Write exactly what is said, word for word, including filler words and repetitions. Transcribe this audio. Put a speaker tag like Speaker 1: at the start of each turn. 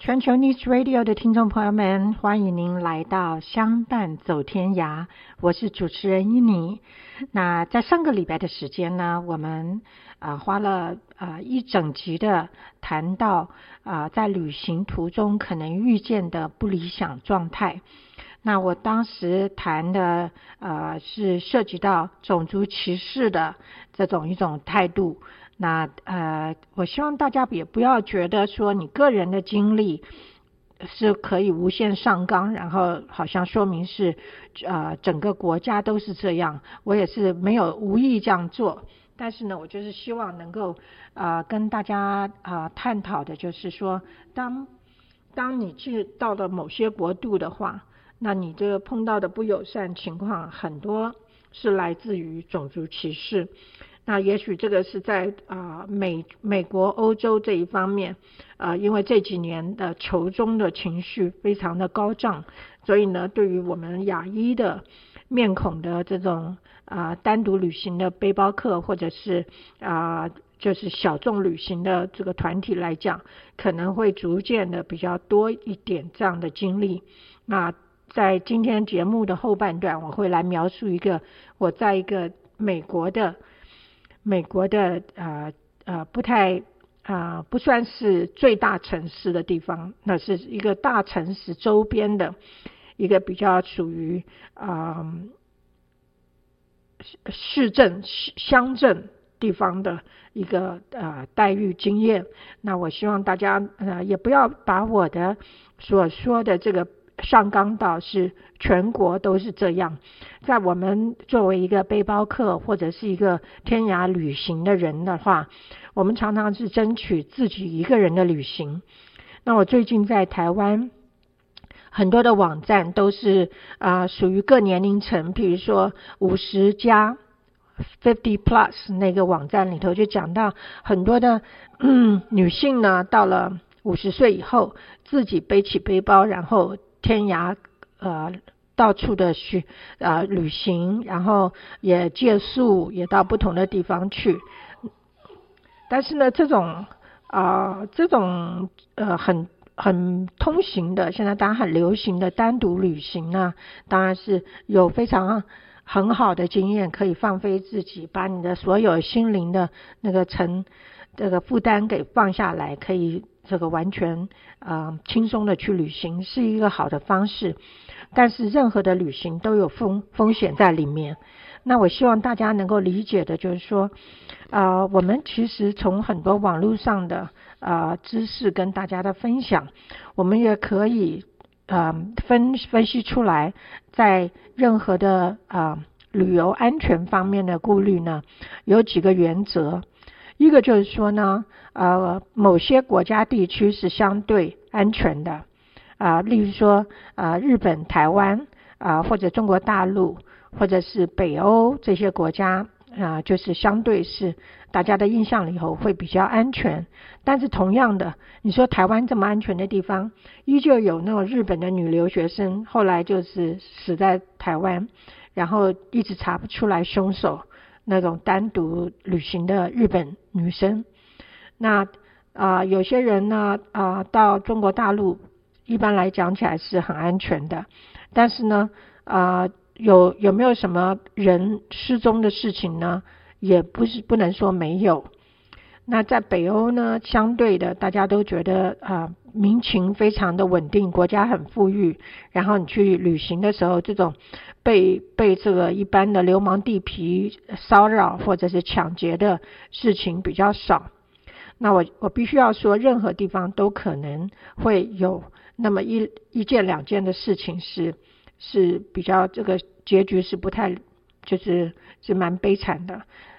Speaker 1: 全球 News Radio 的听众朋友们，欢迎您来到相伴走天涯，我是主持人伊妮。那在上个礼拜的时间呢，我们呃花了呃一整集的谈到呃在旅行途中可能遇见的不理想状态。那我当时谈的呃是涉及到种族歧视的这种一种态度。那呃，我希望大家也不要觉得说你个人的经历是可以无限上纲，然后好像说明是呃整个国家都是这样。我也是没有无意这样做，但是呢，我就是希望能够呃跟大家呃探讨的就是说，当当你去到了某些国度的话，那你这个碰到的不友善情况很多是来自于种族歧视。那也许这个是在啊、呃、美美国欧洲这一方面呃因为这几年的仇中的情绪非常的高涨，所以呢对于我们亚裔的面孔的这种啊、呃、单独旅行的背包客或者是啊、呃、就是小众旅行的这个团体来讲，可能会逐渐的比较多一点这样的经历。那在今天节目的后半段，我会来描述一个我在一个美国的美国的呃呃不太啊、呃、不算是最大城市的地方，那是一个大城市周边的一个比较属于啊、呃、市镇乡镇地方的一个呃待遇经验。那我希望大家呃也不要把我的所说的这个上纲到是全国都是这样。在我们作为一个背包客或者是一个天涯旅行的人的话，我们常常是争取自己一个人的旅行。那我最近在台湾很多的网站都是啊、呃、属于各年龄层，比如说五十加 fifty plus 那个网站里头就讲到很多的嗯女性呢，到了五十岁以后自己背起背包，然后天涯呃到处的去呃旅行，然后也借宿，也到不同的地方去。但是呢，这种啊、呃、这种呃很很通行的，现在当然很流行的单独旅行呢，当然是有非常很好的经验，可以放飞自己，把你的所有心灵的那个承这个负担给放下来，可以这个完全呃轻松的去旅行，是一个好的方式。但是任何的旅行都有风风险在里面。那我希望大家能够理解的就是说呃我们其实从很多网络上的呃知识跟大家的分享，我们也可以呃分分析出来，在任何的呃旅游安全方面的顾虑呢，有几个原则。一个就是说呢呃某些国家地区是相对安全的啊、呃，例如说呃日本、台湾啊、呃，或者中国大陆，或者是北欧这些国家啊、呃，就是相对是大家的印象里头会比较安全。但是同样的，你说台湾这么安全的地方，依旧有那种日本的女留学生后来就是死在台湾，然后一直查不出来凶手，那种单独旅行的日本女生。那啊、呃，有些人呢啊、呃，到中国大陆一般来讲起来是很安全的，但是呢啊、呃，有有没有什么人失踪的事情呢？也不是不能说没有。那在北欧呢，相对的大家都觉得啊、呃，民情非常的稳定，国家很富裕，然后你去旅行的时候，这种被被这个一般的流氓地痞骚扰或者是抢劫的事情比较少。那我我必须要说，任何地方都可能会有那么一一件两件的事情是是比较这个结局是不太就是是蛮悲惨的。